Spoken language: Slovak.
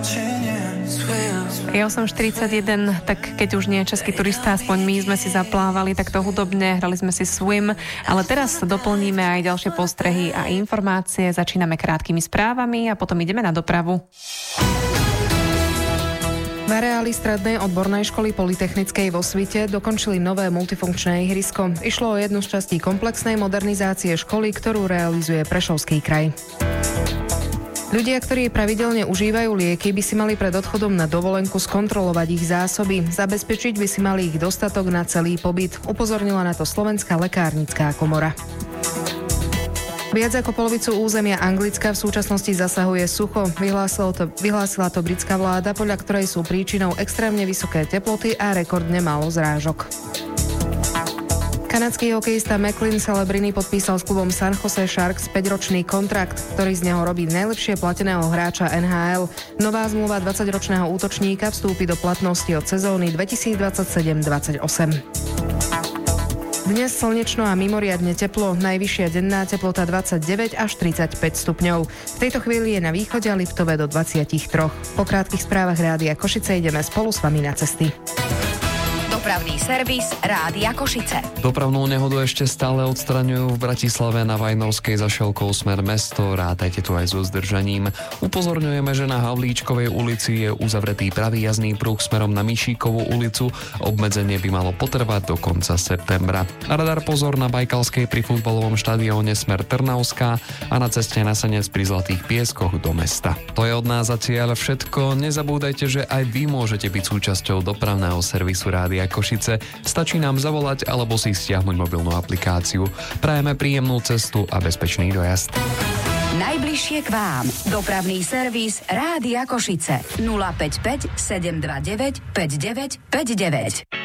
Je 8:41, tak keď už nie je český turista, aspoň my sme si zaplávali takto hudobne, hrali sme si Swim, ale teraz doplníme aj ďalšie postrehy a informácie. Začíname krátkými správami a potom ideme na dopravu. V areáli strednej odbornej školy Polytechnickej vo Svite dokončili nové multifunkčné ihrisko. Išlo o jednu z častí komplexnej modernizácie školy, ktorú realizuje Prešovský kraj. Ľudia, ktorí pravidelne užívajú lieky, by si mali pred odchodom na dovolenku skontrolovať ich zásoby. Zabezpečiť by si mali ich dostatok na celý pobyt. Upozornila na to Slovenská lekárnická komora. Viac ako polovicu územia Anglicka v súčasnosti zasahuje sucho. Vyhlásila to britská vláda, podľa ktorej sú príčinou extrémne vysoké teploty a rekordne málo zrážok. Kanadský hokejista McLean Celebrini podpísal s klubom San Jose Sharks 5-ročný kontrakt, ktorý z neho robí najlepšie plateného hráča NHL. Nová zmluva 20-ročného útočníka vstúpi do platnosti od sezóny 2027-28. Dnes slnečno a mimoriadne teplo, najvyššia denná teplota 29 až 35 stupňov. V tejto chvíli je na východe a Liptove do 23. Po krátkych správach Rádia Košice ideme spolu s vami na cesty. Dopravný servis Rádia Košice. Dopravnú nehodu ešte stále odstraňujú v Bratislave na Vajnovskej za Šelkou smer mesto. Rátajte tu aj so zdržaním. Upozorňujeme, že na Havlíčkovej ulici je uzavretý pravý jazdný pruh smerom na Mišíkovú ulicu. Obmedzenie by malo potrvať do konca septembra. Radar pozor na Bajkalskej pri futbalovom štadióne smer Trnavská a na ceste na Senec pri Zlatých pieskoch do mesta. To je od nás za cieľ všetko. Nezabúdajte, že aj vy môžete byť súčasťou dopravného servisu Rádia Košice. Stačí nám zavolať alebo si stiahnuť mobilnú aplikáciu. Prajeme príjemnú cestu a bezpečný dojazd. Najbližšie k vám. Dopravný servis Rádia Košice. 055 729 5959.